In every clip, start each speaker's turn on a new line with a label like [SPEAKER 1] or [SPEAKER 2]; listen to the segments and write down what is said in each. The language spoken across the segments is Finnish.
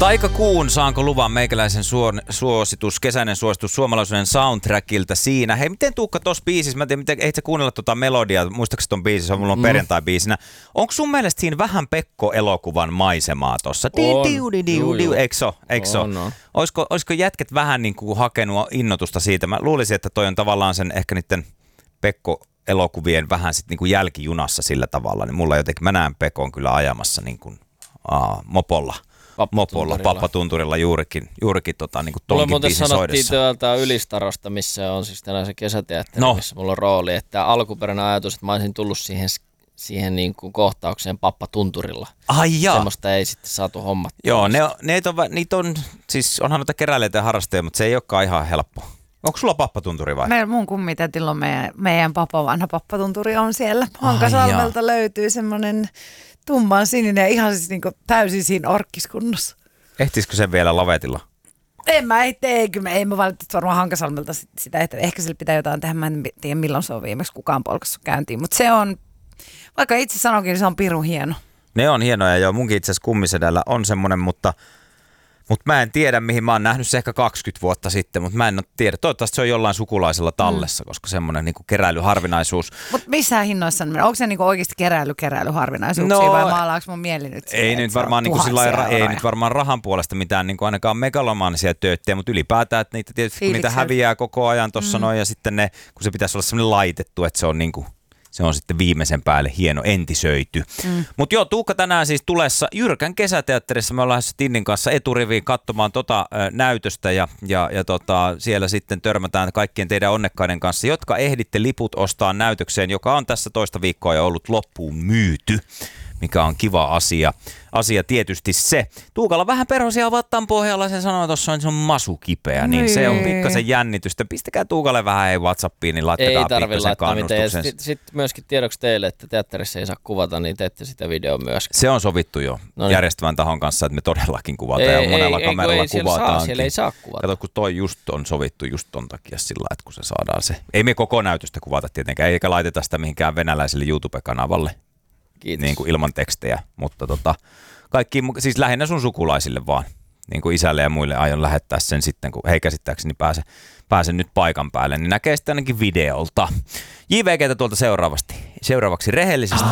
[SPEAKER 1] Taika Kuun, saanko luvan meikäläisen suositus, kesäinen suositus suomalaisuuden soundtrackilta siinä. Hei, miten Tuukka tossa biisissä, mä en tiedä, eikö sä kuunnella tuota melodiaa, muistaakseni ton biisissä, se on mulla perjantai-biisinä. Onko sun mielestä siinä vähän Pekko-elokuvan maisemaa tossa? Eikö se ole? Olisiko jätket vähän niin kuin hakenut innotusta siitä? Mä luulisin, että toi on tavallaan sen ehkä niiden Pekko-elokuvien vähän sit niin kuin jälkijunassa sillä tavalla. Niin mulla jotenkin, mä näen Pekon kyllä ajamassa niin kuin mopolla, Pappatunturilla juurikin niin kuin tonkin
[SPEAKER 2] mulle muuten
[SPEAKER 1] biisin
[SPEAKER 2] sanottiin
[SPEAKER 1] soidessa.
[SPEAKER 2] tuolta Ylistarosta, missä on siis tänään se kesäteatteri, missä mulla on rooli, että alkuperäinen ajatus, että mä olisin tullut siihen niin kuin kohtaukseen Pappatunturilla.
[SPEAKER 1] Ai jaa.
[SPEAKER 2] Semmoista ei sitten saatu hommattua.
[SPEAKER 1] Joo, niitä on, siis onhan noita keräilijöitä ja harrastajia, mutta se ei olekaan ihan helppo. Onko sulla Pappatunturi vai?
[SPEAKER 3] Mun kummitätillä on meidän vanha Pappatunturi on siellä. Hankasalmelta löytyy semmoinen tumman sininen ja ihan siis niinku täysin siinä orkkiskunnossa.
[SPEAKER 1] Ehtisikö sen vielä lavetilla?
[SPEAKER 3] En mä valitettavasti varmaan Hankasalmelta sitä, että ehkä sillä pitää jotain tehdä. Mä en tiedä milloin se on viimeksi kukaan polkassut käyntiin, mutta se on, vaikka itse sanokin, niin se on pirun hieno. Ne
[SPEAKER 1] on hienoja, joo. Munkin itse asiassa kummisedällä on semmoinen, mutta mä en tiedä, mihin mä oon nähnyt se ehkä 20 vuotta sitten, mutta mä en tiedä. Toivottavasti se on jollain sukulaisella tallessa, koska semmoinen niinku keräilyharvinaisuus. Mutta
[SPEAKER 3] missä hinnoissa on? Onko se niinku oikeasti keräilyharvinaisuuksia vai maalaako mun mieli nyt siihen,
[SPEAKER 1] ei nyt varmaan niinku ei nyt varmaan rahan puolesta mitään niinku ainakaan megalomaanisia tööttejä, mutta ylipäätään, että niitä tietysti kun niitä häviää koko ajan tuossa noin ja sitten ne, kun se pitäisi olla semmoinen laitettu, että se on niinku se on sitten viimeisen päälle hieno entisöity. Mutta joo, Tuukka tänään siis tulessa Jyrkän kesäteatterissa. Me ollaan Tinnin kanssa eturiviin katsomaan näytöstä ja siellä sitten törmätään kaikkien teidän onnekkaiden kanssa, jotka ehditte liput ostaa näytökseen, joka on tässä toista viikkoa jo ollut loppuun myyty, mikä on kiva asia tietysti se. Tuukalla vähän perhosia vattan pohjalla, se sanoo tuossa, että se on masu kipeä, niin se on pikkasen jännitystä. Pistäkää Tuukalle vähän WhatsAppiin, niin laittakaa pikkasen kannustuksen.
[SPEAKER 2] Sitten myöskin tiedoksi teille, että teatterissa ei saa kuvata, niin teette sitä videoa myöskin.
[SPEAKER 1] Se on sovittu jo järjestävän tahon kanssa, että me todellakin kuvataan ja monella kameralla kuvataankin.
[SPEAKER 2] Siellä ei saa kuvata.
[SPEAKER 1] Kato, kun toi just on sovittu just ton takia sillä, että kun se saadaan se. Ei me koko näytöstä kuvata tietenkään, eikä laiteta sitä mihinkään venäläiselle YouTube-kanavalle. Niin kuin ilman tekstejä, mutta kaikki, siis lähinnä sun sukulaisille vaan, niin kuin isälle ja muille aion lähettää sen sitten, kun he käsittääkseni pääsen nyt paikan päälle, niin näkee sitten ainakin videolta. JVG:tä tuolta seuraavaksi rehellisesti.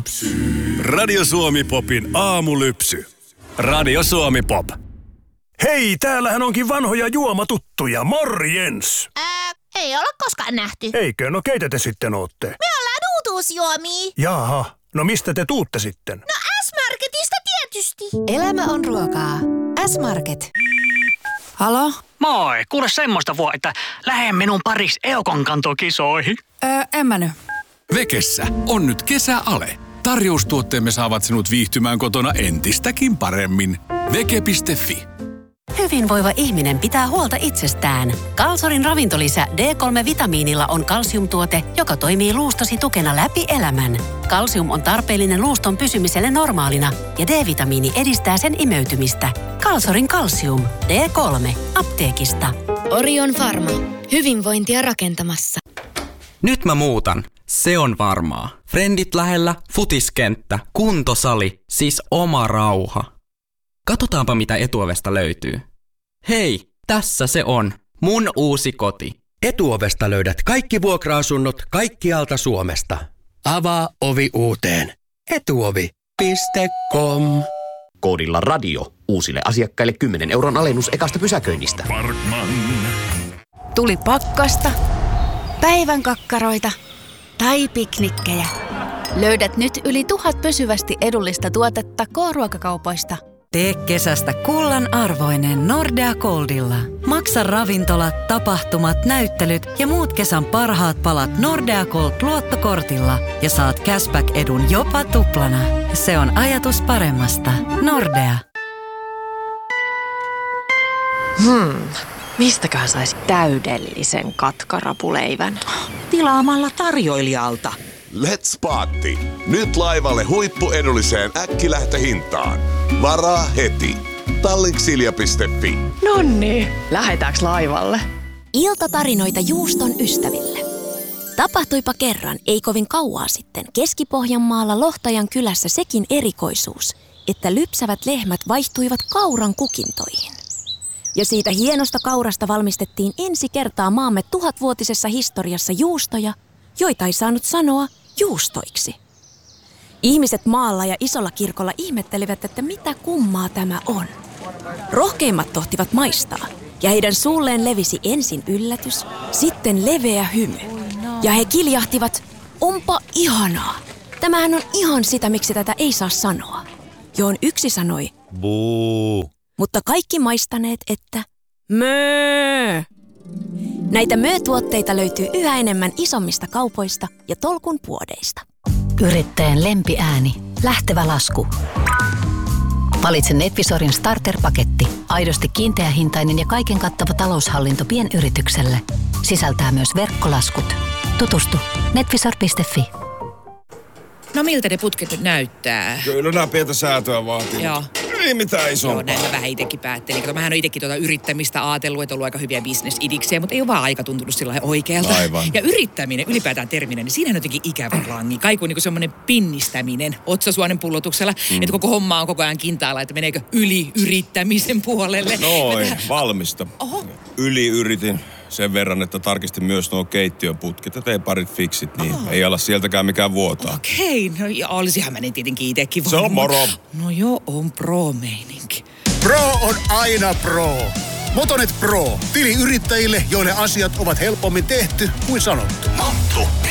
[SPEAKER 4] Radio Suomi Popin aamulypsy. Radio Suomi Pop. Hei, täällähän onkin vanhoja juomatuttuja, morjens!
[SPEAKER 5] Ei olla koskaan nähty.
[SPEAKER 4] Eikö? No keitä te sitten ootte?
[SPEAKER 5] Me ollaan uutuusjuomia.
[SPEAKER 4] Jaha, no mistä te tuutte sitten?
[SPEAKER 5] No S-Marketista tietysti.
[SPEAKER 6] Elämä on ruokaa. S-Market.
[SPEAKER 3] Halo?
[SPEAKER 7] Moi, kuule semmoista että lähde minun paris Eukon kantokisoihin.
[SPEAKER 3] En mä nyt.
[SPEAKER 8] Vekessä on nyt kesäale. Tarjoustuotteemme saavat sinut viihtymään kotona entistäkin paremmin. Veke.fi.
[SPEAKER 6] Hyvinvoiva ihminen pitää huolta itsestään. Kalsorin ravintolisä D3-vitamiinilla on kalsiumtuote, joka toimii luustosi tukena läpi elämän. Kalsium on tarpeellinen luuston pysymiselle normaalina ja D-vitamiini edistää sen imeytymistä. Kalsorin kalsium. D3. Apteekista.
[SPEAKER 9] Orion Pharma. Hyvinvointia rakentamassa.
[SPEAKER 10] Nyt mä muutan. Se on varmaa. Frendit lähellä, futiskenttä, kuntosali, siis oma rauha. Katsotaanpa mitä Etuovesta löytyy. Hei, tässä se on. Mun uusi koti.
[SPEAKER 11] Etuovesta löydät kaikki vuokra-asunnot kaikkialta Suomesta. Avaa ovi uuteen. Etuovi.com.
[SPEAKER 12] Koodilla radio uusille asiakkaille 10 € alennus ekasta pysäköinnistä.
[SPEAKER 4] Parkman.
[SPEAKER 9] Tuli pakkasta, päivän kakkaroita tai piknikkejä. Löydät nyt yli 1000 pysyvästi edullista tuotetta K-ruokakaupoista.
[SPEAKER 13] Tee kesästä kullan arvoinen Nordea Goldilla. Maksa ravintolat, tapahtumat, näyttelyt ja muut kesän parhaat palat Nordea Gold luottokortilla ja saat cashback-edun jopa tuplana. Se on ajatus paremmasta. Nordea.
[SPEAKER 14] Mistäköhän saisi täydellisen katkarapuleivän?
[SPEAKER 15] Tilaamalla tarjoilijalta.
[SPEAKER 16] Let's Party! Nyt laivalle huippuedulliseen äkkilähtöhintaan. Varaa heti. Tallinksilja.fi.
[SPEAKER 14] Nonni, lähetäänkö laivalle?
[SPEAKER 17] Iltatarinoita juuston ystäville. Tapahtuipa kerran, ei kovin kauaa sitten, Keski-Pohjanmaalla Lohtajan kylässä sekin erikoisuus. että lypsävät lehmät vaihtuivat kauran kukintoihin. Ja siitä hienosta kaurasta valmistettiin ensi kertaa maamme 1000-vuotisessa historiassa juustoja, joita ei saanut sanoa juustoiksi. Ihmiset maalla ja isolla kirkolla ihmettelivät, että mitä kummaa tämä on. Rohkeimmat tohtivat maistaa, ja heidän suulleen levisi ensin yllätys, sitten leveä hymy. Ja he kiljahtivat, onpa ihanaa. Tämähän on ihan sitä, miksi tätä ei saa sanoa. Johon yksi sanoi, buu. Mutta kaikki maistaneet, että möö. Näitä möötuotteita löytyy yhä enemmän isommista kaupoista ja tolkun puodeista.
[SPEAKER 13] Yrittäjän lempiääni. Lähtevä lasku. Valitse Netvisorin starter-paketti. Aidosti kiinteähintainen ja kaiken kattava taloushallinto pienyritykselle. Sisältää myös verkkolaskut. Tutustu netvisor.fi.
[SPEAKER 18] No miltä ne putket nyt näyttää?
[SPEAKER 19] Kyllä nämä pientä säätöä vaatii.
[SPEAKER 18] Joo.
[SPEAKER 19] Ei mitään isompaa.
[SPEAKER 18] Joo, näin mä vähän itsekin päättelin. Kato, mähän on itsekin yrittämistä ajatellut, että on ollut aika hyviä bisnesidiksejä, mutta ei ole vaan aika tuntunut sillä lailla oikealta.
[SPEAKER 19] Aivan.
[SPEAKER 18] Ja yrittäminen, ylipäätään terminä, niin siinähän on jotenkin ikävä klangi. Kaiku niin kuin semmoinen pinnistäminen otsasuonen pullotuksella, että koko homma on koko ajan kintaalla, että meneekö yli-yrittämisen puolelle.
[SPEAKER 19] Noin, valmista. Oho. Yli-yritin. Sen verran, että tarkistin myös nuo keittiön putket ja tein parit fiksit, niin ei ala sieltäkään mikään vuotaa.
[SPEAKER 18] Okei, no ja olisihan mä tietenkin itsekin
[SPEAKER 19] voinut. Se on moro.
[SPEAKER 18] No joo, on pro-meininki.
[SPEAKER 20] Pro on aina pro. Motonet Pro. Tili yrittäjille, joille asiat ovat helpommin tehty kuin sanottu.